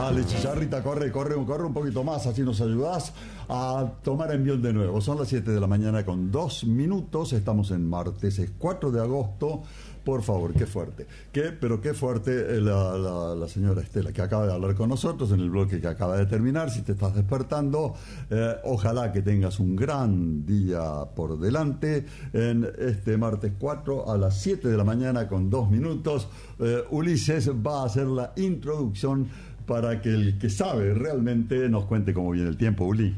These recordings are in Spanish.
Dale, Chicharrita, corre un poquito más, así nos ayudás a tomar envión de nuevo. Son las 7 de la mañana con 2 minutos, estamos en martes, es 4 de agosto. Por favor, qué fuerte. Pero qué fuerte la señora Estela, que acaba de hablar con nosotros en el bloque que acaba de terminar. Si te estás despertando, ojalá que tengas un gran día por delante. En este martes 4 a las 7 de la mañana con 2 minutos, Ulises va a hacer la introducción para que el que sabe realmente nos cuente cómo viene el tiempo. Uli.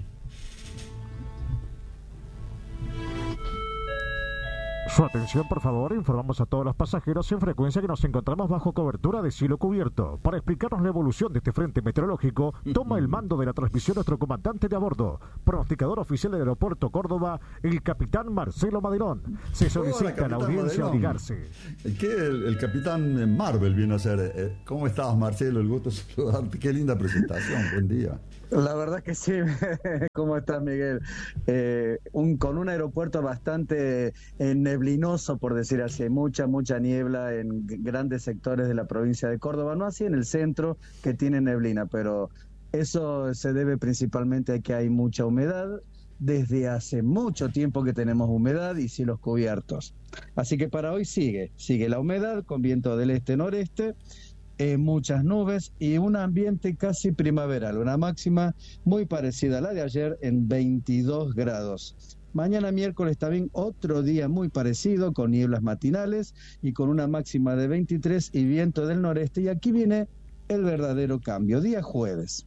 Su atención, por favor, informamos a todos los pasajeros en frecuencia que nos encontramos bajo cobertura de cielo cubierto. Para explicarnos la evolución de este frente meteorológico, toma el mando de la transmisión nuestro comandante de a bordo, pronosticador oficial del aeropuerto Córdoba, el capitán Marcelo Madelón. Se solicita a la audiencia obligarse. El capitán Marvel viene a ser. ¿Cómo estás, Marcelo? El gusto de saludarte. Qué linda presentación. Buen día. La verdad que sí. ¿Cómo estás, Miguel? Con un aeropuerto bastante neblinoso, por decir así. Hay mucha niebla en grandes sectores de la provincia de Córdoba. No así en el centro, que tiene neblina, pero eso se debe principalmente a que hay mucha humedad. Desde hace mucho tiempo que tenemos humedad y cielos cubiertos. Así que para hoy sigue la humedad con viento del este-noreste. Muchas nubes y un ambiente casi primaveral, una máxima muy parecida a la de ayer en 22 grados. Mañana miércoles también otro día muy parecido, con nieblas matinales y con una máxima de 23 y viento del noreste. Y aquí viene el verdadero cambio, día jueves.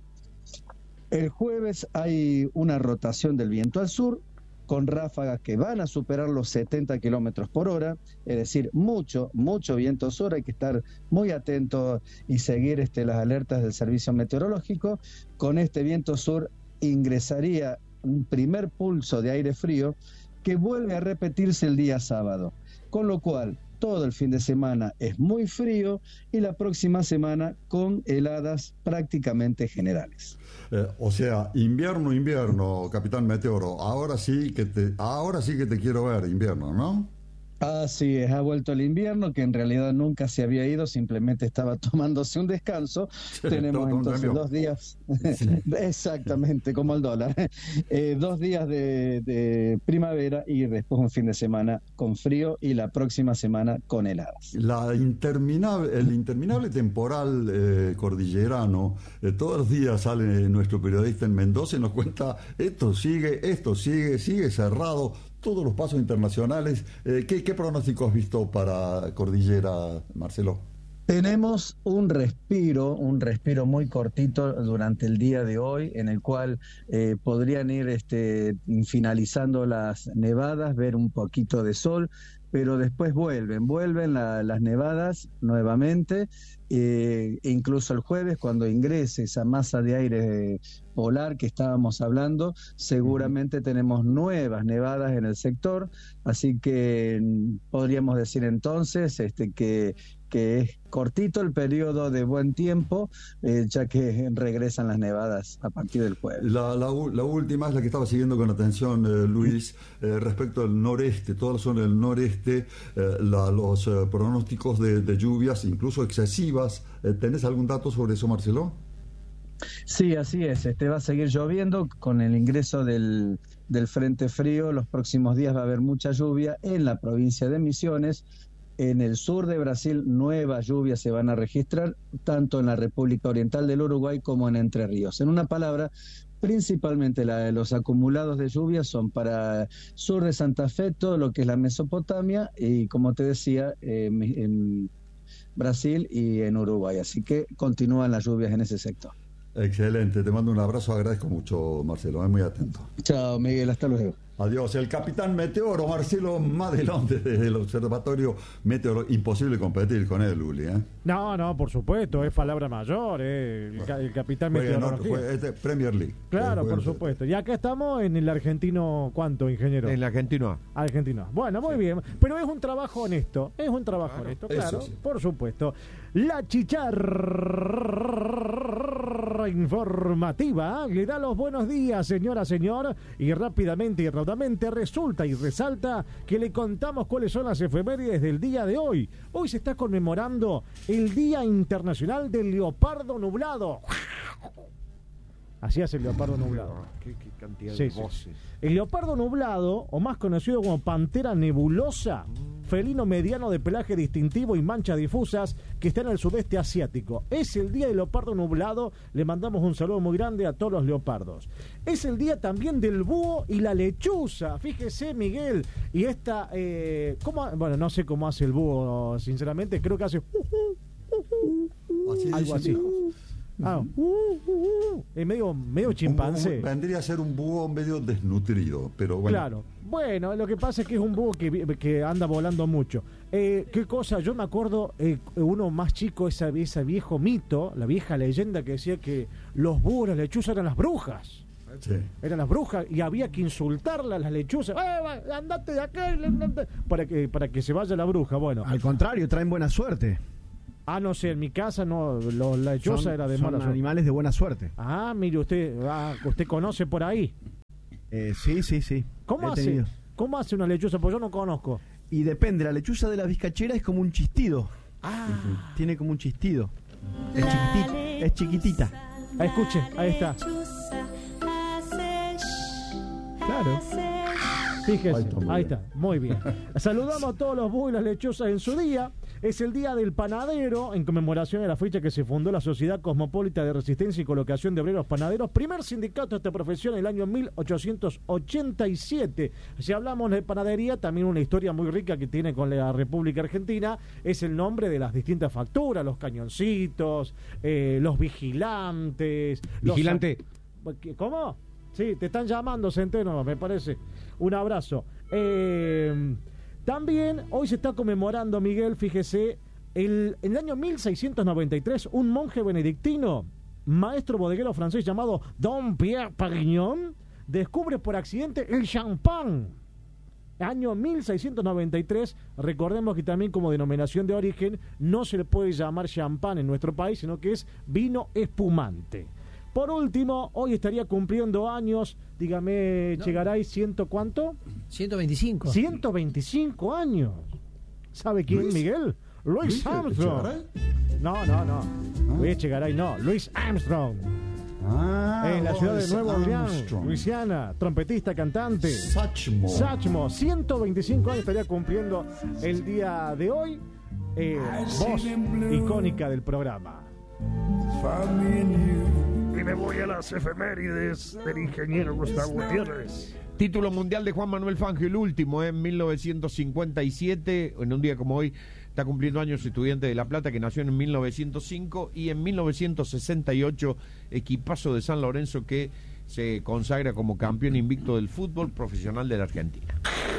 El jueves hay una rotación del viento al sur, con ráfagas que van a superar los 70 kilómetros por hora, es decir, mucho viento sur. Hay que estar muy atento y seguir las alertas del servicio meteorológico. Con este viento sur ingresaría un primer pulso de aire frío que vuelve a repetirse el día sábado, con lo cual todo el fin de semana es muy frío y la próxima semana con heladas prácticamente generales. O sea, invierno, Capitán Meteoro. Ahora sí que te quiero ver, invierno, ¿no? Así es, ha vuelto el invierno, que en realidad nunca se había ido, simplemente estaba tomándose un descanso. Tenemos entonces 2 días, sí. Exactamente, como el dólar, 2 días de primavera y después un fin de semana con frío y la próxima semana con heladas. El interminable temporal cordillerano, todos los días sale nuestro periodista en Mendoza y nos cuenta, esto sigue cerrado. Todos los pasos internacionales. ¿Qué pronóstico has visto para Cordillera, Marcelo? Tenemos un respiro muy cortito durante el día de hoy, en el cual podrían ir finalizando las nevadas, ver un poquito de sol, pero después vuelven las nevadas nuevamente, incluso el jueves, cuando ingrese esa masa de aire polar que estábamos hablando, seguramente tenemos nuevas nevadas en el sector, así que podríamos decir entonces que es cortito el periodo de buen tiempo, ya que regresan las nevadas a partir del jueves. La última es la que estaba siguiendo con atención, Luis, respecto al noreste, toda la zona del noreste, los pronósticos de lluvias, incluso excesivas. ¿Tenés algún dato sobre eso, Marcelo? Sí, así es. Va a seguir lloviendo con el ingreso del frente frío. Los próximos días va a haber mucha lluvia en la provincia de Misiones. En el sur de Brasil, nuevas lluvias se van a registrar, tanto en la República Oriental del Uruguay como en Entre Ríos. En una palabra, principalmente los acumulados de lluvias son para sur de Santa Fe, todo lo que es la Mesopotamia y, como te decía, en Brasil y en Uruguay. Así que continúan las lluvias en ese sector. Excelente, te mando un abrazo, agradezco mucho, Marcelo, muy atento. Chao, Miguel, hasta luego. Adiós. El capitán Meteoro, Marcelo Madelón, desde el Observatorio Meteoro. Imposible competir con él, Uli, ¿eh? No, por supuesto, es palabra mayor, el capitán Meteoro. Fue Premier League. Claro, por supuesto. Y acá estamos en el argentino, ¿cuánto, ingeniero? En el argentino A. Argentino A. Bueno, muy bien. Pero es un trabajo honesto, claro, sí. Por supuesto. La chicharra informativa le da los buenos días, señora, señor, y rápidamente y raudamente resulta y resalta que le contamos cuáles son las efemérides del día de hoy. Hoy se está conmemorando el Día Internacional del Leopardo Nublado. Así hace el leopardo nublado. Qué cantidad de voces. El leopardo nublado, o más conocido como pantera nebulosa, felino mediano de pelaje distintivo y manchas difusas que está en el sudeste asiático. Es el día del leopardo nublado. Le mandamos un saludo muy grande a todos los leopardos. Es el día también del búho y la lechuza. Fíjese, Miguel. Y esta, bueno, no sé cómo hace el búho, sinceramente. Creo que hace algo así. Es medio chimpancé. Vendría a ser un búho medio desnutrido, pero bueno. Claro. Bueno, lo que pasa es que es un búho que anda volando mucho. ¿Qué cosa? Yo me acuerdo, uno más chico, ese viejo mito, la vieja leyenda que decía que los búhos, las lechuzas eran las brujas. Sí. Eran las brujas y había que insultarlas, las lechuzas. Andate de acá para que se vaya la bruja. Bueno. Al contrario, traen buena suerte. No sé, en mi casa no, la lechuza era de mala suerte. Son animales de buena suerte. Mire usted, usted conoce por ahí. Sí. ¿Cómo hace una lechuza? Pues yo no conozco. Y depende, la lechuza de la vizcachera es como un chistido. Tiene como un chistido. Es chiquitita. Escuche, ahí está. Claro. Fíjese, ahí está, muy bien. Saludamos a todos los búhos y las lechuzas en su día. Es el día del panadero, en conmemoración de la fecha que se fundó la Sociedad Cosmopolita de Resistencia y Colocación de Obreros Panaderos, primer sindicato de esta profesión en el año 1887. Si hablamos de panadería, también una historia muy rica que tiene con la República Argentina, es el nombre de las distintas facturas, los cañoncitos, los vigilantes. ¿Vigilante? ¿Cómo? Sí, te están llamando, Centeno, me parece. Un abrazo. También hoy se está conmemorando, Miguel, fíjese, en el año 1693, un monje benedictino, maestro bodeguero francés llamado Don Pierre Parignon, descubre por accidente el champán. Año 1693, recordemos que también como denominación de origen no se le puede llamar champán en nuestro país, sino que es vino espumante. Por último, hoy estaría cumpliendo años, dígame, Chegaray, ¿cuánto? 125. 125 años. ¿Sabe quién, Miguel? Louis Armstrong. No. Luis Chegaray, no. Louis Armstrong. En la ciudad de Nueva Orleans, Luisiana, trompetista, cantante. Satchmo. 125 años estaría cumpliendo el día de hoy. Voz icónica del programa. Y me voy a las efemérides del ingeniero Gustavo Gutiérrez. Título mundial de Juan Manuel Fangio, el último, en 1957. En un día como hoy está cumpliendo años estudiante de La Plata, que nació en 1905, y en 1968 equipazo de San Lorenzo, que se consagra como campeón invicto del fútbol profesional de la Argentina.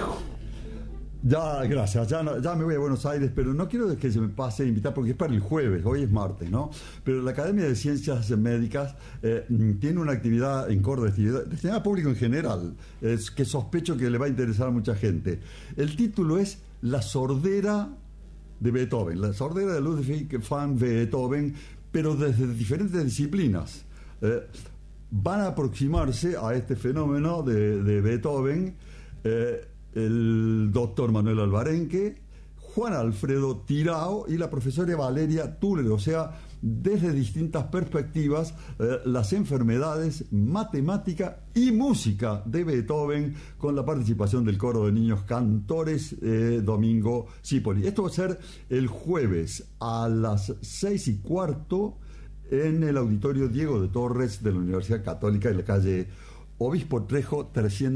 Ya, gracias, ya me voy a Buenos Aires, pero no quiero que se me pase a invitar porque es para el jueves, hoy es martes, ¿no? Pero la Academia de Ciencias Médicas tiene una actividad en Córdoba destinada al público en general, que sospecho que le va a interesar a mucha gente. El título es La sordera de Beethoven, la sordera de Ludwig van Beethoven, pero desde diferentes disciplinas. Van a aproximarse a este fenómeno de Beethoven el doctor Manuel Albarenque, Juan Alfredo Tirao y la profesora Valeria Tuller, o sea, desde distintas perspectivas, las enfermedades, matemática y música de Beethoven, con la participación del coro de niños cantores Domingo Cipoli. Esto va a ser el jueves a las 6:15 en el auditorio Diego de Torres de la Universidad Católica en la calle Obispo Trejo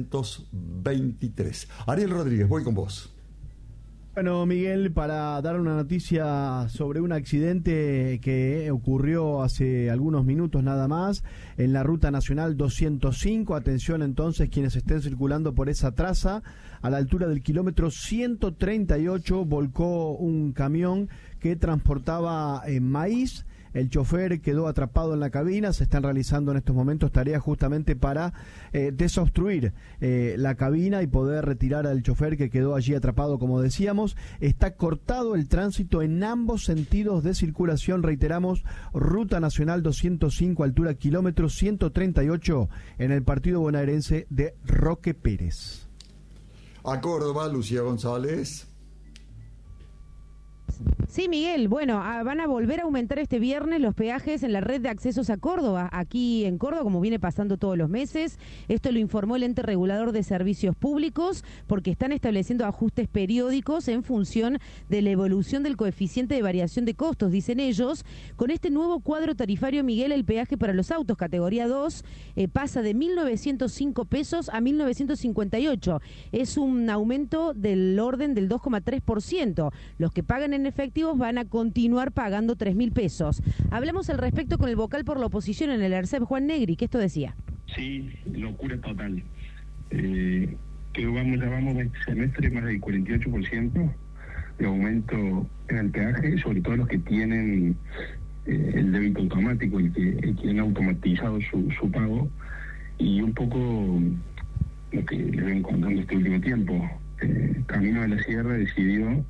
323. Ariel Rodríguez, voy con vos. Bueno, Miguel, para dar una noticia sobre un accidente que ocurrió hace algunos minutos nada más en la Ruta Nacional 205. Atención entonces quienes estén circulando por esa traza. A la altura del kilómetro 138 volcó un camión que transportaba maíz. El chofer quedó atrapado en la cabina. Se están realizando en estos momentos tareas justamente para desobstruir la cabina y poder retirar al chofer que quedó allí atrapado, como decíamos. Está cortado el tránsito en ambos sentidos de circulación. Reiteramos, Ruta Nacional 205, altura kilómetro 138, en el partido bonaerense de Roque Pérez. A Córdoba, Lucía González. Sí, Miguel, bueno, van a volver a aumentar este viernes los peajes en la red de accesos a Córdoba, aquí en Córdoba, como viene pasando todos los meses. Esto lo informó el ente regulador de servicios públicos, porque están estableciendo ajustes periódicos en función de la evolución del coeficiente de variación de costos, dicen ellos. Con este nuevo cuadro tarifario, Miguel, el peaje para los autos categoría 2 pasa de 1.905 pesos a 1.958. Es un aumento del orden del 2,3%. Los que pagan en efectivos van a continuar pagando 3.000 pesos. Hablamos al respecto con el vocal por la oposición en el ERCEP, Juan Negri, que esto decía. Sí, locura total. Que llevamos este semestre más del 48% de aumento en el peaje, sobre todo los que tienen el débito automático, el que han automatizado su pago, y un poco lo que les ven contando este último tiempo. Camino de la Sierra decidió,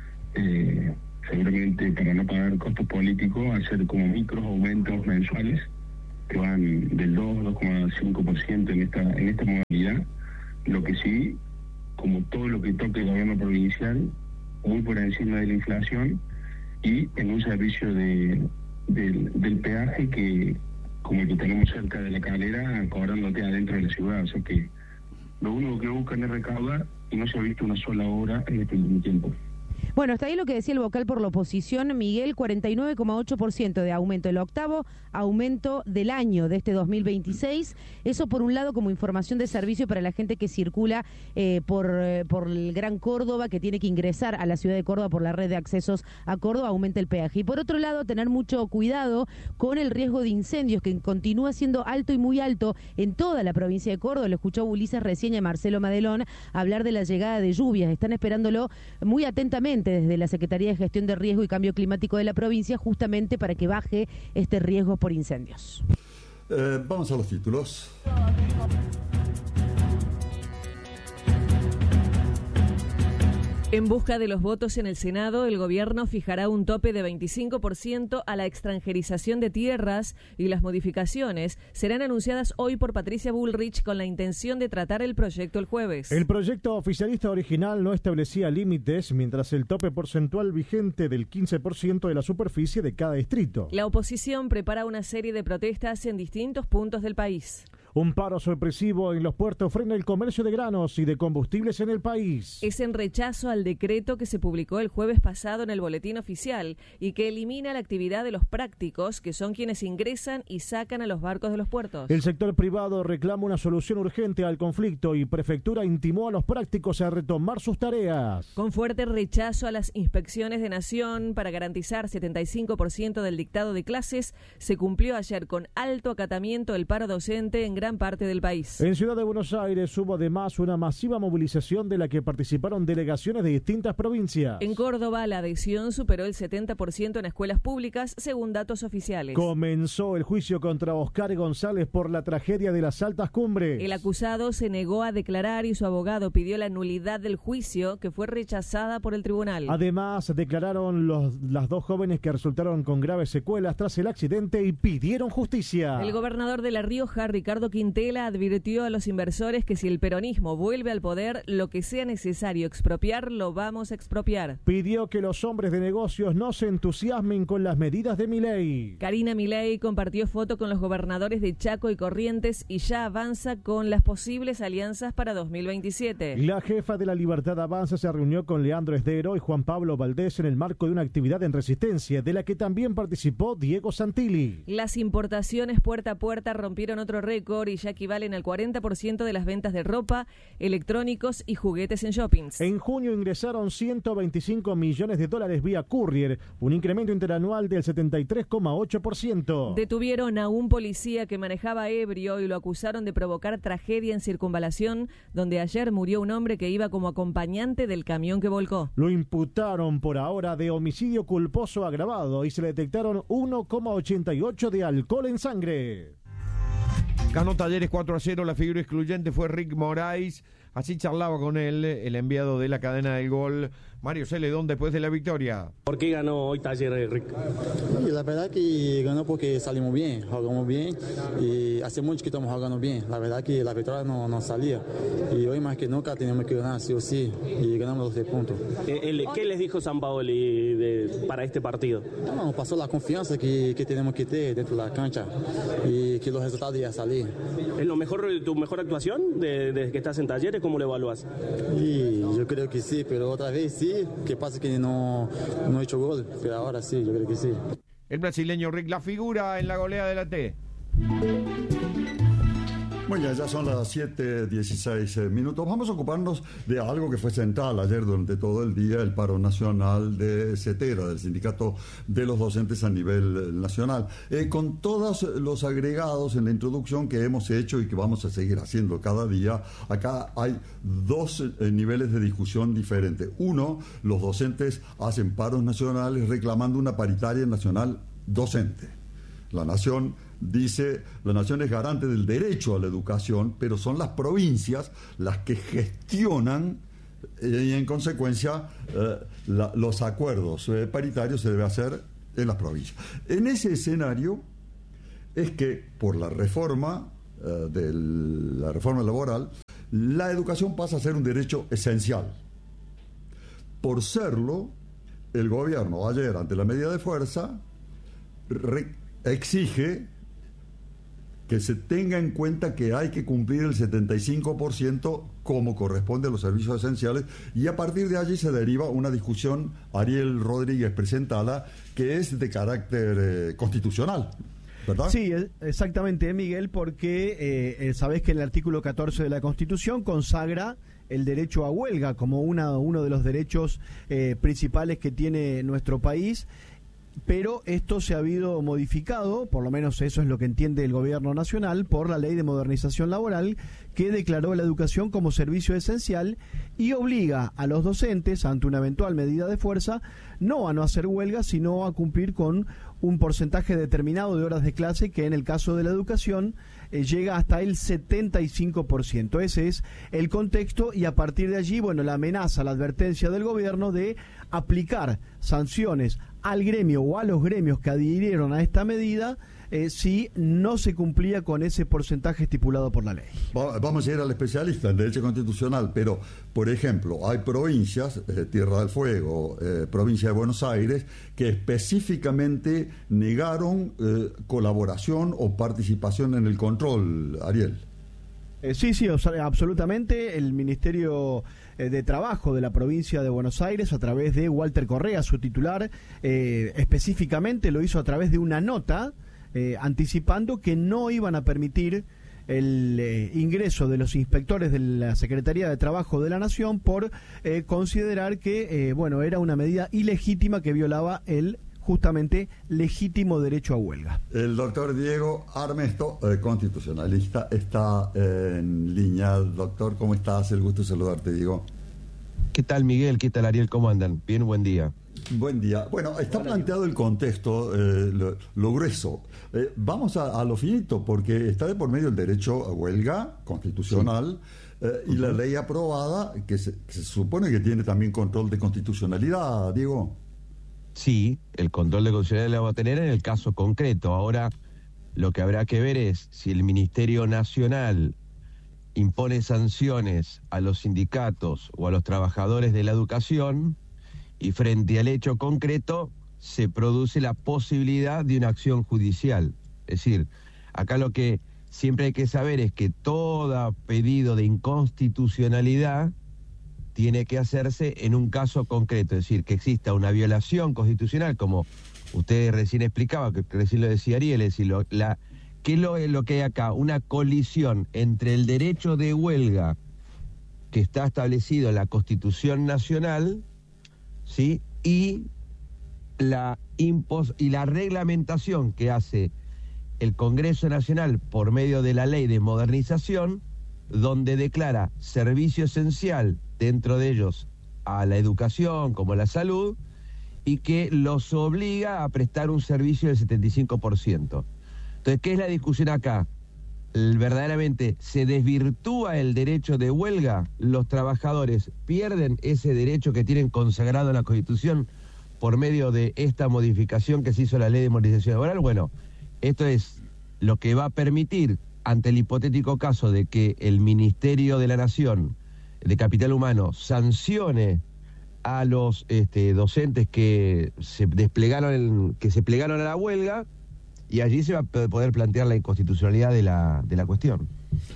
seguramente para no pagar costos políticos, hacer como micros aumentos mensuales que van del 2,5% en esta modalidad. Lo que sí, como todo lo que toque el gobierno provincial, muy por encima de la inflación, y en un servicio del peaje que, como el que tenemos cerca de La Calera, cobrándote adentro de la ciudad. O sea que lo único que buscan es recaudar, y no se ha visto una sola obra en este último tiempo. Bueno, hasta ahí lo que decía el vocal por la oposición, Miguel, 49,8% de aumento, el octavo aumento del año de este 2026. Eso por un lado como información de servicio para la gente que circula por el Gran Córdoba, que tiene que ingresar a la ciudad de Córdoba por la red de accesos a Córdoba, aumenta el peaje. Y por otro lado, tener mucho cuidado con el riesgo de incendios, que continúa siendo alto y muy alto en toda la provincia de Córdoba. Lo escuchó Ulises recién y a Marcelo Madelón hablar de la llegada de lluvias. Están esperándolo muy atentamente desde la Secretaría de Gestión de Riesgo y Cambio Climático de la provincia, justamente para que baje este riesgo por incendios. Vamos a los títulos. En busca de los votos en el Senado, el gobierno fijará un tope de 25% a la extranjerización de tierras, y las modificaciones serán anunciadas hoy por Patricia Bullrich con la intención de tratar el proyecto el jueves. El proyecto oficialista original no establecía límites, mientras el tope porcentual vigente del 15% de la superficie de cada distrito. La oposición prepara una serie de protestas en distintos puntos del país. Un paro sorpresivo en los puertos frena el comercio de granos y de combustibles en el país. Es en rechazo al decreto que se publicó el jueves pasado en el Boletín Oficial y que elimina la actividad de los prácticos, que son quienes ingresan y sacan a los barcos de los puertos. El sector privado reclama una solución urgente al conflicto y Prefectura intimó a los prácticos a retomar sus tareas. Con fuerte rechazo a las inspecciones de Nación para garantizar 75% del dictado de clases, se cumplió ayer con alto acatamiento el paro docente en gran parte del país. En Ciudad de Buenos Aires hubo además una masiva movilización de la que participaron delegaciones de distintas provincias. En Córdoba la adhesión superó el 70% en escuelas públicas, según datos oficiales. Comenzó el juicio contra Oscar González por la tragedia de las Altas Cumbres. El acusado se negó a declarar y su abogado pidió la nulidad del juicio, que fue rechazada por el tribunal. Además, declararon las dos jóvenes que resultaron con graves secuelas tras el accidente y pidieron justicia. El gobernador de La Rioja, Ricardo Quintela, advirtió a los inversores que si el peronismo vuelve al poder, lo que sea necesario expropiar, lo vamos a expropiar. Pidió que los hombres de negocios no se entusiasmen con las medidas de Milei. Karina Milei compartió foto con los gobernadores de Chaco y Corrientes y ya avanza con las posibles alianzas para 2027. La jefa de La Libertad Avanza se reunió con Leandro Esdero y Juan Pablo Valdés en el marco de una actividad en Resistencia, de la que también participó Diego Santilli. Las importaciones puerta a puerta rompieron otro récord y ya equivalen al 40% de las ventas de ropa, electrónicos y juguetes en shoppings. En junio ingresaron $125 millones vía courier, un incremento interanual del 73,8%. Detuvieron a un policía que manejaba ebrio y lo acusaron de provocar tragedia en Circunvalación, donde ayer murió un hombre que iba como acompañante del camión que volcó. Lo imputaron por ahora de homicidio culposo agravado y se le detectaron 1,88 de alcohol en sangre. Ganó Talleres 4-0, la figura excluyente fue Rick Moraes. Así charlaba con él el enviado de la cadena del gol, Mario Celedón después de la victoria. ¿Por qué ganó hoy Talleres, Rick? Y la verdad que ganó porque salimos bien, jugamos bien y hace mucho que estamos jugando bien. La verdad que la victoria no salía y hoy más que nunca tenemos que ganar sí o sí y ganamos los 10 puntos. ¿Qué les dijo Sampaoli para este partido? No, pasó la confianza que tenemos que tener dentro de la cancha y que los resultados ya salir. ¿Es tu mejor actuación desde que estás en Talleres? ¿Cómo lo evalúas? Y yo creo que sí, pero otra vez sí, que pasa que no he hecho gol, pero ahora sí, yo creo que sí. El brasileño Rick, la figura en la goleada de la T. Muy bien, ya son las 7:16 minutos. Vamos a ocuparnos de algo que fue central ayer durante todo el día, el paro nacional de CETERA, del Sindicato de los Docentes a nivel nacional. Con todos los agregados en la introducción que hemos hecho y que vamos a seguir haciendo cada día, acá hay dos niveles de discusión diferentes. Uno, los docentes hacen paros nacionales reclamando una paritaria nacional docente. La Nación dice, la Nación es garante del derecho a la educación, pero son las provincias las que gestionan y en consecuencia los acuerdos paritarios se deben hacer en las provincias. En ese escenario es que por la reforma laboral, la educación pasa a ser un derecho esencial. Por serlo, el gobierno ayer, ante la medida de fuerza, exige que se tenga en cuenta que hay que cumplir el 75% como corresponde a los servicios esenciales, y a partir de allí se deriva una discusión, Ariel Rodríguez presentala, que es de carácter constitucional, ¿verdad? Sí, exactamente, Miguel, porque sabés que el artículo 14 de la Constitución consagra el derecho a huelga como uno de los derechos principales que tiene nuestro país. Pero esto se ha habido modificado, por lo menos eso es lo que entiende el gobierno nacional, por la Ley de Modernización Laboral, que declaró la educación como servicio esencial y obliga a los docentes, ante una eventual medida de fuerza, no a no hacer huelga, sino a cumplir con un porcentaje determinado de horas de clase, que en el caso de la educación llega hasta el 75%. Ese es el contexto, y a partir de allí, bueno, la amenaza, la advertencia del gobierno de aplicar sanciones al gremio o a los gremios que adhirieron a esta medida si no se cumplía con ese porcentaje estipulado por la ley. Vamos a ir al especialista en derecho constitucional, pero, por ejemplo, hay provincias, Tierra del Fuego, provincia de Buenos Aires, que específicamente negaron colaboración o participación en el control, Ariel. Sí, absolutamente. El Ministerio de Trabajo de la provincia de Buenos Aires, a través de Walter Correa, su titular, específicamente lo hizo a través de una nota anticipando que no iban a permitir el ingreso de los inspectores de la Secretaría de Trabajo de la Nación por considerar que era una medida ilegítima que violaba el justamente legítimo derecho a huelga. El doctor Diego Armesto, constitucionalista, está en línea. Doctor, ¿cómo estás? El gusto de saludarte, Diego. ¿Qué tal, Miguel? ¿Qué tal, Ariel? ¿Cómo andan? Bien, buen día. Buen día. Bueno, está planteado el contexto, lo grueso. Vamos a lo finito, porque está de por medio el derecho a huelga constitucional, sí, y la ley aprobada, que se supone que tiene también control de constitucionalidad, Diego. Sí, el control de constitucionalidad lo va a tener en el caso concreto. Ahora, lo que habrá que ver es si el Ministerio Nacional impone sanciones a los sindicatos o a los trabajadores de la educación, y frente al hecho concreto se produce la posibilidad de una acción judicial. Es decir, acá lo que siempre hay que saber es que todo pedido de inconstitucionalidad tiene que hacerse en un caso concreto, es decir, que exista una violación constitucional, como usted recién explicaba, que recién lo decía Ariel, es decir, ¿qué es lo que hay acá? Una colisión entre el derecho de huelga que está establecido en la Constitución Nacional, ¿sí?, y la reglamentación que hace el Congreso Nacional por medio de la Ley de Modernización, donde declara servicio esencial, dentro de ellos a la educación como la salud, y que los obliga a prestar un servicio del 75%. Entonces, ¿qué es la discusión acá? verdaderamente se desvirtúa el derecho de huelga, los trabajadores pierden ese derecho que tienen consagrado en la Constitución por medio de esta modificación que se hizo a la Ley de Movilización Laboral. Bueno, esto es lo que va a permitir, ante el hipotético caso de que el Ministerio de la Nación de Capital Humano sancione a los docentes que se plegaron a la huelga, y allí se va a poder plantear la inconstitucionalidad de la cuestión.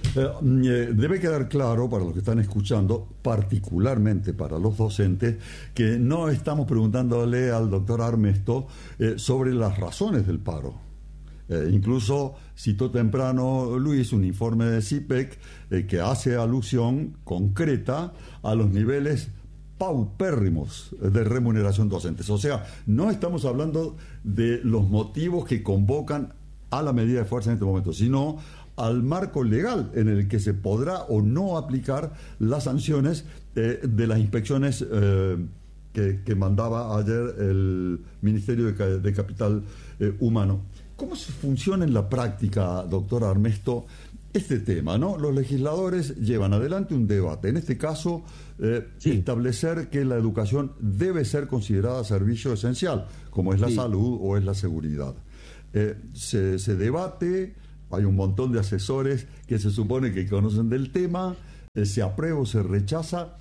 Debe quedar claro para los que están escuchando, particularmente para los docentes, que no estamos preguntándole al doctor Armesto sobre las razones del paro. Incluso citó temprano Luis un informe de CIPEC que hace alusión concreta a los niveles paupérrimos de remuneración docentes. O sea, no estamos hablando de los motivos que convocan a la medida de fuerza en este momento, sino al marco legal en el que se podrá o no aplicar las sanciones de las inspecciones que mandaba ayer el Ministerio de Capital Humano. ¿Cómo se funciona en la práctica, doctor Armesto, este tema, ¿no? Los legisladores llevan adelante un debate, en este caso establecer que la educación debe ser considerada servicio esencial, como es la salud o es la seguridad. Se debate, hay un montón de asesores que se supone que conocen del tema, se aprueba o se rechaza.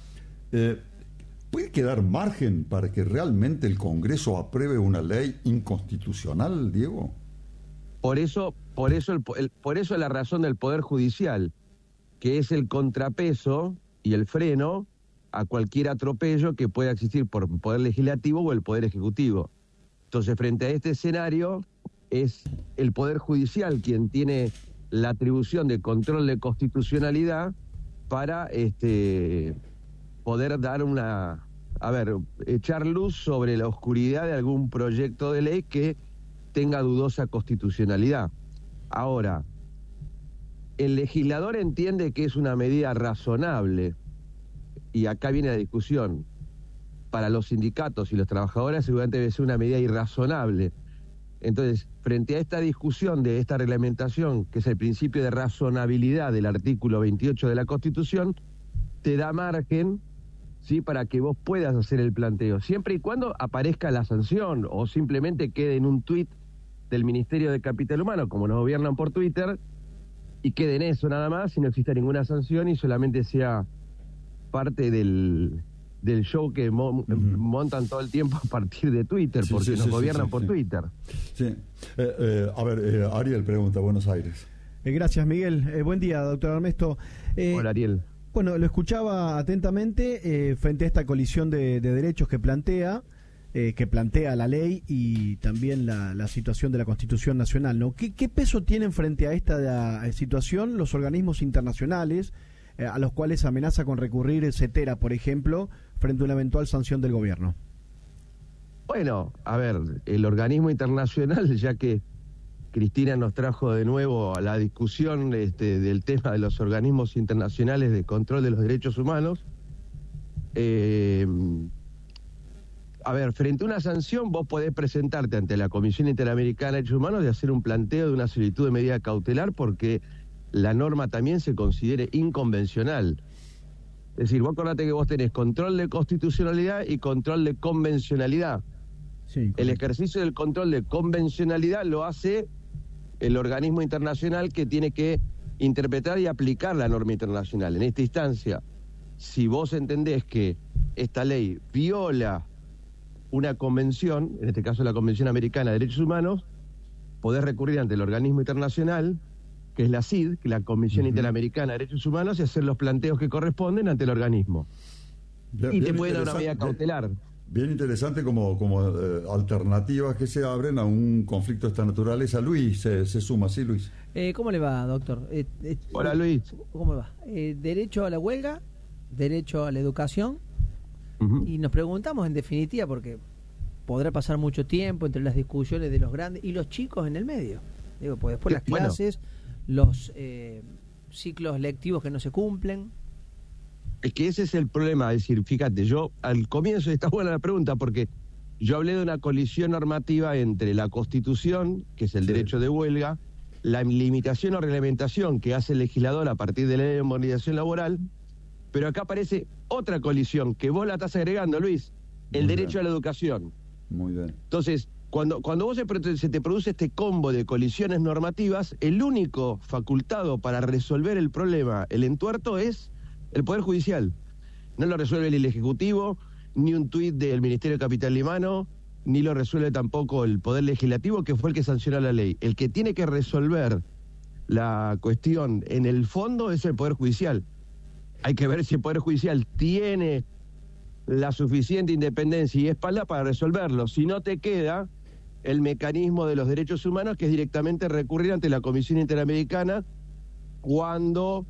¿Puede quedar margen para que realmente el Congreso apruebe una ley inconstitucional, Diego? Por eso la razón del Poder Judicial, que es el contrapeso y el freno a cualquier atropello que pueda existir por el Poder Legislativo o el Poder Ejecutivo. Entonces, frente a este escenario, es el Poder Judicial quien tiene la atribución de control de constitucionalidad para poder dar echar luz sobre la oscuridad de algún proyecto de ley que tenga dudosa constitucionalidad. Ahora, el legislador entiende que es una medida razonable, y acá viene la discusión. Para los sindicatos y los trabajadores seguramente debe ser una medida irrazonable. Entonces, frente a esta discusión de esta reglamentación, que es el principio de razonabilidad del artículo 28 de la Constitución, te da margen, ¿sí?, para que vos puedas hacer el planteo, siempre y cuando aparezca la sanción o simplemente quede en un tuit del Ministerio de Capital Humano, como nos gobiernan por Twitter, y quede en eso nada más, y no exista ninguna sanción y solamente sea parte del show que montan todo el tiempo a partir de Twitter, porque nos gobiernan por Twitter. Sí. Ariel pregunta, Buenos Aires. Gracias, Miguel. Buen día, doctor Armesto. Hola, Ariel. Bueno, lo escuchaba atentamente frente a esta colisión de derechos que plantea la ley y también la situación de la Constitución Nacional, ¿no? ¿Qué peso tienen frente a esta situación los organismos internacionales a los cuales amenaza con recurrir CETERA, por ejemplo, frente a una eventual sanción del gobierno? Bueno, a ver, el organismo internacional, ya que Cristina nos trajo de nuevo a la discusión del tema de los organismos internacionales de control de los derechos humanos, a ver, frente a una sanción vos podés presentarte ante la Comisión Interamericana de Derechos Humanos y hacer un planteo de una solicitud de medida cautelar porque la norma también se considere inconvencional. Es decir, vos acordate que vos tenés control de constitucionalidad y control de convencionalidad. Sí, el ejercicio del control de convencionalidad lo hace el organismo internacional que tiene que interpretar y aplicar la norma internacional. En esta instancia, si vos entendés que esta ley viola una convención, en este caso la Convención Americana de Derechos Humanos, podés recurrir ante el organismo internacional, que es la CID, que es la Comisión Interamericana de Derechos Humanos, y hacer los planteos que corresponden ante el organismo. Y te puede dar una medida cautelar. Bien interesante como alternativas que se abren a un conflicto de esta naturaleza. Luis se suma, ¿sí, Luis? ¿Cómo le va, doctor? Hola, Luis. ¿Cómo le va? Derecho a la huelga, derecho a la educación, y nos preguntamos en definitiva, porque podrá pasar mucho tiempo entre las discusiones de los grandes y los chicos en el medio. Digo, pues después las clases, los ciclos lectivos que no se cumplen. Es que ese es el problema, es decir, fíjate, yo al comienzo, está buena la pregunta, porque yo hablé de una colisión normativa entre la Constitución, que es el derecho de huelga, la limitación o reglamentación que hace el legislador a partir de la ley de movilización laboral, pero acá aparece otra colisión que vos la estás agregando, Luis, el derecho a la educación. Muy bien. Entonces, cuando vos se te produce este combo de colisiones normativas, el único facultado para resolver el problema, el entuerto, es el Poder Judicial. No lo resuelve el Ejecutivo, ni un tuit del Ministerio de Capital Limano, ni lo resuelve tampoco el Poder Legislativo, que fue el que sancionó la ley. El que tiene que resolver la cuestión en el fondo es el Poder Judicial. Hay que ver si el Poder Judicial tiene la suficiente independencia y espalda para resolverlo. Si no, te queda el mecanismo de los derechos humanos, que es directamente recurrir ante la Comisión Interamericana cuando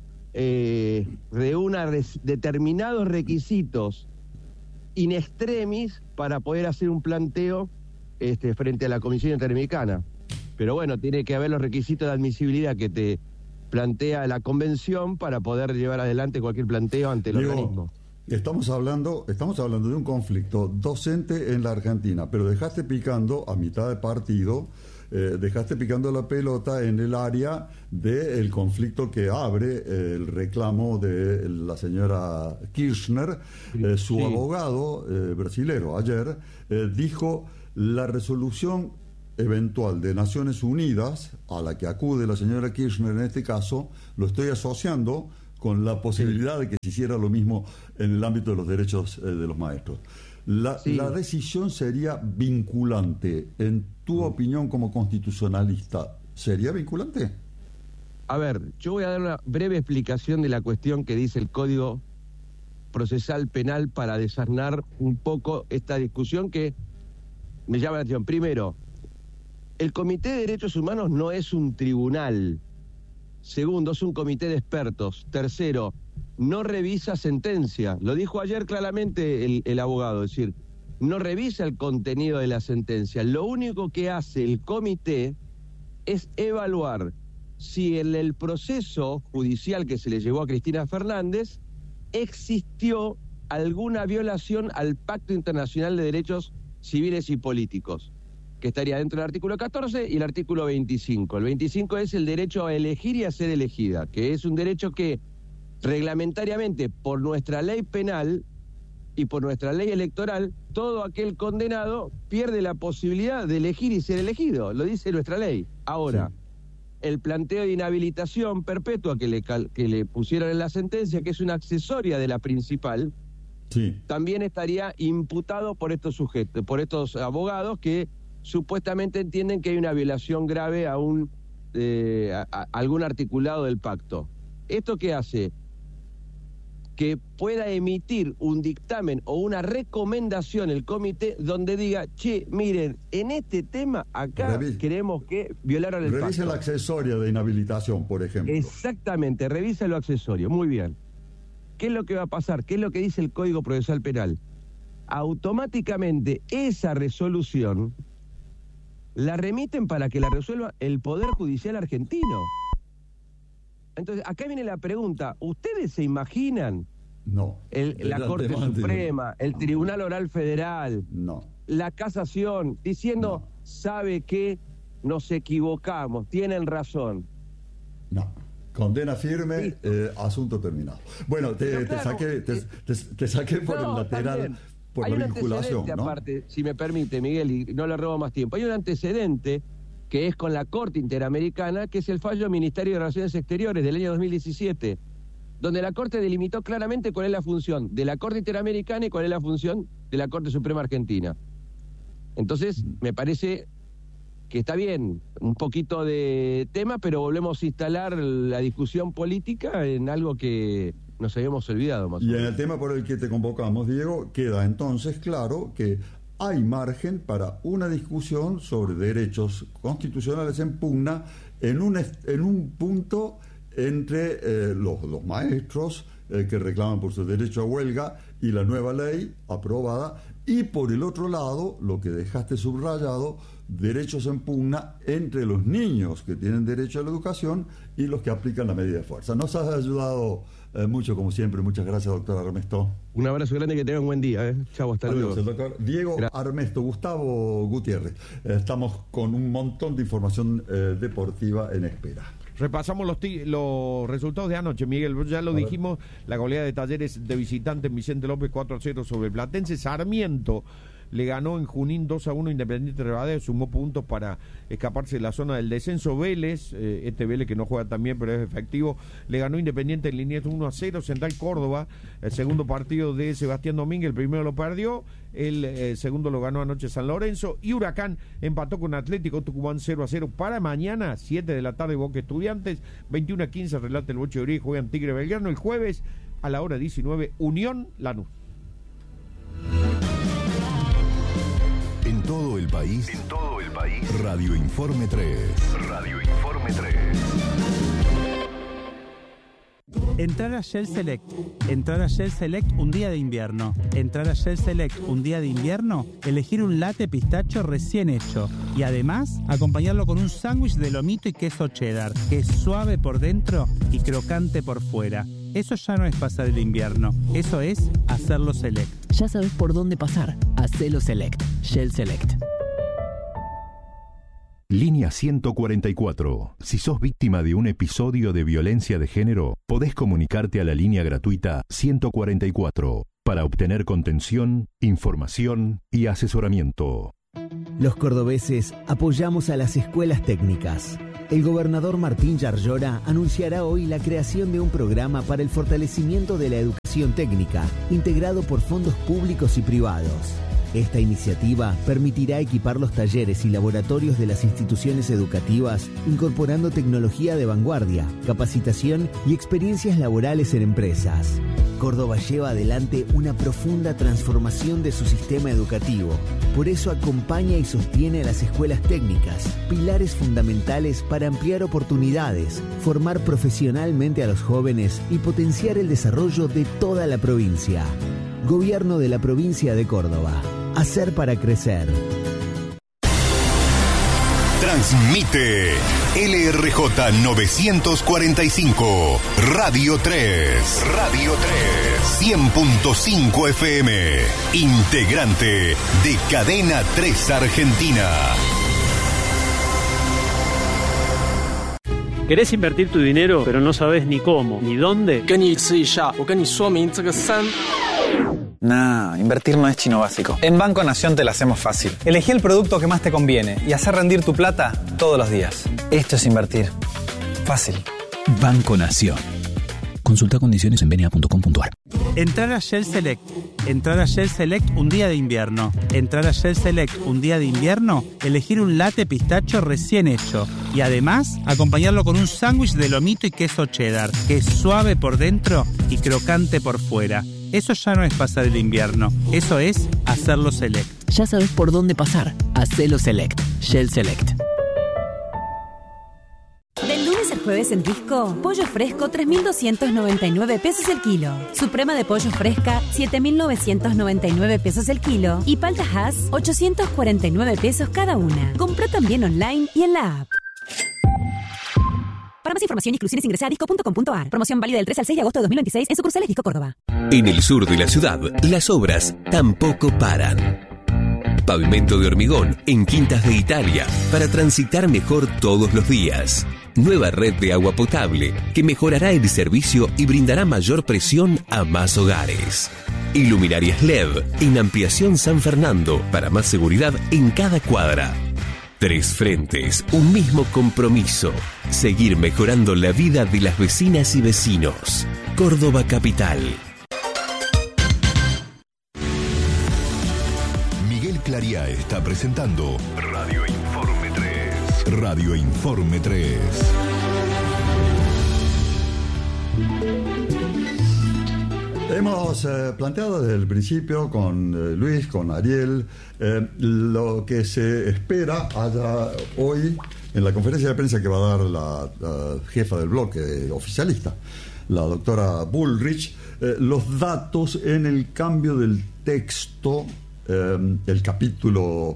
reúna determinados requisitos in extremis para poder hacer un planteo frente a la Comisión Interamericana. Pero bueno, tiene que haber los requisitos de admisibilidad que te plantea la Convención para poder llevar adelante cualquier planteo ante el organismo. Estamos hablando de un conflicto docente en la Argentina, pero dejaste picando a mitad de partido, dejaste picando la pelota en el área del conflicto que abre el reclamo de la señora Kirchner. Su abogado brasilero ayer dijo: la resolución eventual de Naciones Unidas a la que acude la señora Kirchner en este caso, lo estoy asociando con la posibilidad de que se hiciera lo mismo en el ámbito de los derechos de los maestros. La decisión sería vinculante. En tu opinión como constitucionalista, ¿sería vinculante? A ver, yo voy a dar una breve explicación de la cuestión que dice el Código Procesal Penal para desasnar un poco esta discusión que me llama la atención. Primero, el Comité de Derechos Humanos no es un tribunal. Segundo, es un comité de expertos. Tercero, no revisa sentencia. Lo dijo ayer claramente el abogado, es decir, no revisa el contenido de la sentencia. Lo único que hace el comité es evaluar si en el proceso judicial que se le llevó a Cristina Fernández existió alguna violación al Pacto Internacional de Derechos Civiles y Políticos, que estaría dentro del artículo 14 y el artículo 25. El 25 es el derecho a elegir y a ser elegida, que es un derecho que reglamentariamente, por nuestra ley penal y por nuestra ley electoral, todo aquel condenado pierde la posibilidad de elegir y ser elegido. Lo dice nuestra ley. Ahora, el planteo de inhabilitación perpetua que le pusieron en la sentencia, que es una accesoria de la principal, también estaría imputado por estos sujetos, por estos abogados que supuestamente entienden que hay una violación grave a algún articulado del pacto. ¿Esto qué hace? Que pueda emitir un dictamen o una recomendación el comité donde diga: che, miren, en este tema acá creemos que violaron el pacto. Revisa la accesoria de inhabilitación, por ejemplo. Exactamente, revisa lo accesorio. Muy bien. ¿Qué es lo que va a pasar? ¿Qué es lo que dice el Código Procesal Penal? Automáticamente esa resolución la remiten para que la resuelva el Poder Judicial argentino. Entonces, acá viene la pregunta: ¿ustedes se imaginan la Corte Suprema, el Tribunal Oral Federal, la Casación, diciendo, sabe que nos equivocamos, tienen razón? No. Condena firme, asunto terminado. Bueno, te saqué por el lateral. También. Por Hay un vinculación, antecedente, aparte, si me permite, Miguel, y no le robo más tiempo. Hay un antecedente que es con la Corte Interamericana, que es el fallo del Ministerio de Relaciones Exteriores del año 2017, donde la Corte delimitó claramente cuál es la función de la Corte Interamericana y cuál es la función de la Corte Suprema Argentina. Entonces, me parece que está bien, un poquito de tema, pero volvemos a instalar la discusión política en algo que nos habíamos olvidado más o menos. Y en el tema por el que te convocamos, Diego, queda entonces claro que hay margen para una discusión sobre derechos constitucionales en pugna en un punto entre los maestros que reclaman por su derecho a huelga y la nueva ley aprobada, y por el otro lado, lo que dejaste subrayado, derechos en pugna entre los niños que tienen derecho a la educación y los que aplican la medida de fuerza. Nos has ayudado mucho, como siempre. Muchas gracias, doctor Armesto. Un abrazo grande, que tengan un buen día. Chau, hasta luego. El doctor Diego Armesto, Gustavo Gutiérrez. Estamos con un montón de información deportiva en espera. Repasamos los resultados de anoche, Miguel. Ya lo dijimos, la goleada de Talleres de visitante en Vicente López 4-0 sobre Platense. Sarmiento le ganó en Junín 2-1 Independiente Rivadavia, sumó puntos para escaparse de la zona del descenso. Vélez, Vélez que no juega tan bien pero es efectivo, le ganó Independiente en Liniers 1-0. Central Córdoba, el segundo partido de Sebastián Domínguez, el primero lo perdió, el segundo lo ganó anoche San Lorenzo, y Huracán empató con Atlético Tucumán 0-0. Para mañana, 7 de la tarde, Boca Estudiantes, 21-15, relata el Boche de Uri, juegan Tigre Belgrano. El jueves, a la hora 19, Unión Lanús. En todo el país. Radio Informe 3. Entrar a Shell Select. Entrar a Shell Select un día de invierno. Entrar a Shell Select un día de invierno, elegir un latte pistacho recién hecho. Y además, acompañarlo con un sándwich de lomito y queso cheddar, que es suave por dentro y crocante por fuera. Eso ya no es pasar el invierno, eso es hacerlo Select. Ya sabes por dónde pasar. Hacelo Select. Shell Select. Línea 144. Si sos víctima de un episodio de violencia de género, podés comunicarte a la línea gratuita 144 para obtener contención, información y asesoramiento. Los cordobeses apoyamos a las escuelas técnicas. El gobernador Martín Yarlora anunciará hoy la creación de un programa para el fortalecimiento de la educación técnica, integrado por fondos públicos y privados. Esta iniciativa permitirá equipar los talleres y laboratorios de las instituciones educativas, incorporando tecnología de vanguardia, capacitación y experiencias laborales en empresas. Córdoba lleva adelante una profunda transformación de su sistema educativo. Por eso acompaña y sostiene a las escuelas técnicas, pilares fundamentales para ampliar oportunidades, formar profesionalmente a los jóvenes y potenciar el desarrollo de toda la provincia. Gobierno de la provincia de Córdoba. Hacer para crecer. Transmite LRJ 945, Radio 3. 100.5 FM, integrante de Cadena 3 Argentina. ¿Querés invertir tu dinero, pero no sabes ni cómo, ni dónde? Nah, invertir no es chino básico. En Banco Nación te la hacemos fácil. Elegí el producto que más te conviene y hacer rendir tu plata todos los días. Esto es invertir. Fácil. Banco Nación. Consulta condiciones en benia.com.ar. Entrar a Shell Select. Entrar a Shell Select un día de invierno. Entrar a Shell Select un día de invierno, elegir un latte pistacho recién hecho. Y además, acompañarlo con un sándwich de lomito y queso cheddar, que es suave por dentro y crocante por fuera. Eso ya no es pasar el invierno, eso es hacerlo Select. Ya sabes por dónde pasar. Hacelo Select. Shell Select. Del lunes al jueves en Disco, pollo fresco 3.299 pesos el kilo. Suprema de pollo fresca 7.999 pesos el kilo. Y palta Hass 849 pesos cada una. Comprá también online y en la app. Para más información y exclusiones ingresa a disco.com.ar. Promoción válida del 3 al 6 de agosto de 2026 en sucursales Disco Córdoba. En el sur de la ciudad, las obras tampoco paran. Pavimento de hormigón en Quintas de Italia para transitar mejor todos los días. Nueva red de agua potable que mejorará el servicio y brindará mayor presión a más hogares. Iluminarias LED en Ampliación San Fernando para más seguridad en cada cuadra. 3 frentes, un mismo compromiso. Seguir mejorando la vida de las vecinas y vecinos. Córdoba Capital. Miguel Clariá está presentando Radio Informe 3. Radio Informe 3. Hemos planteado desde el principio con Luis, con Ariel, lo que se espera haya hoy en la conferencia de prensa que va a dar la jefa del bloque oficialista, la doctora Bullrich, los datos en el cambio del texto, el capítulo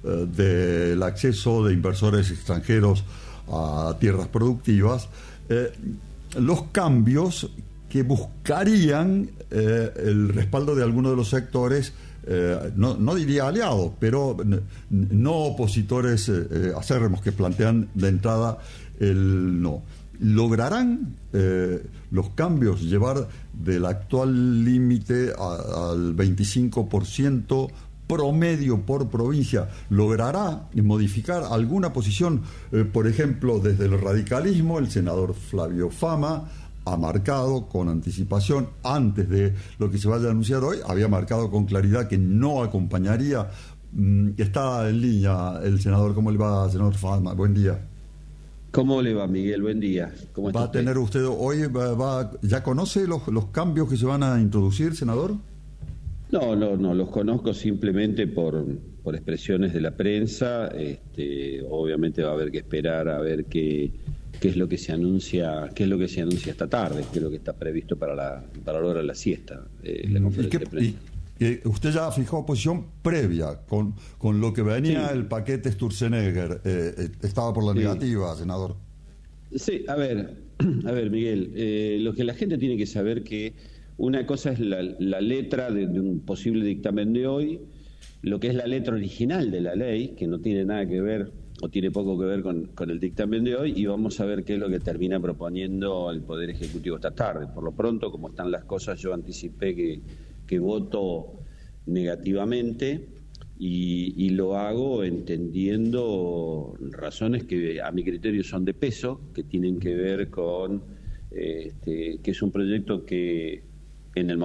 del acceso de inversores extranjeros a tierras productivas, los cambios que buscarían el respaldo de algunos de los sectores, no diría aliados, pero no opositores acérrimos, que plantean de entrada el no. ¿Lograrán los cambios llevar del actual límite al 25% promedio por provincia? ¿Logrará modificar alguna posición? Por ejemplo, desde el radicalismo, el senador Flavio Fama ha marcado con anticipación, antes de lo que se vaya a anunciar hoy, había marcado con claridad que no acompañaría. Está en línea el senador. ¿Cómo le va, senador Fama? Buen día. ¿Cómo le va, Miguel? Buen día. ¿Cómo está ¿Va a tener usted hoy, ya conoce los cambios que se van a introducir, senador? No, los conozco simplemente por expresiones de la prensa. Obviamente va a haber que esperar a ver qué es lo que se anuncia, esta tarde, que es lo que está previsto para la hora de la siesta, la conferencia de prensa. Usted ya fijó posición previa con lo que venía, sí. El paquete Sturzenegger, estaba por la negativa, senador. Sí, a ver, Miguel, lo que la gente tiene que saber que una cosa es la letra de un posible dictamen de hoy, lo que es la letra original de la ley, que no tiene nada que ver o tiene poco que ver con el dictamen de hoy, y vamos a ver qué es lo que termina proponiendo el Poder Ejecutivo esta tarde. Por lo pronto, como están las cosas, yo anticipé que voto negativamente y lo hago entendiendo razones que a mi criterio son de peso, que tienen que ver con que es un proyecto que en el momento